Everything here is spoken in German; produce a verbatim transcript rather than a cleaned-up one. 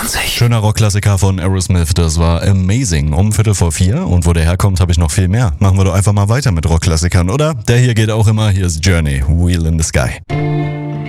zwanzig. Schöner Rockklassiker von Aerosmith, das war Amazing. Um Viertel vor vier. Und wo der herkommt, habe ich noch viel mehr. Machen wir doch einfach mal weiter mit Rockklassikern, oder? Der hier geht auch immer. Hier ist Journey, Wheel in the Sky.